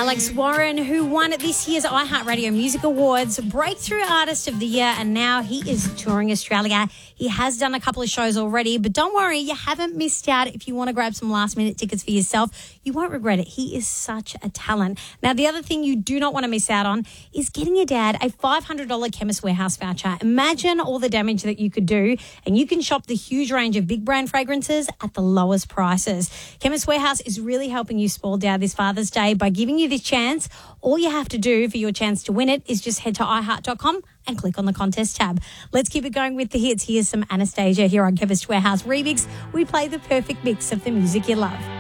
Alex Warren, who won this year's iHeartRadio Music Awards Breakthrough Artist of the Year, and now he is touring Australia. He has done a couple of shows already, but don't worry, you haven't missed out. If you want to grab some last-minute tickets for yourself, you won't regret it. He is such a talent. Now, the other thing you do not want to miss out on is getting your dad a $500 Chemist Warehouse voucher. Imagine all the damage that you could do, and you can shop the huge range of big brand fragrances at the lowest prices. Chemist Warehouse is really helping you spoil Dad this Father's Day by giving you this chance. All you have to do for your chance to win it is just head to iHeart.com and click on the contest tab. Let's keep it going with the hits. Here's some Anastasia here on Chemist Warehouse Remix. We play the perfect mix of the music you love.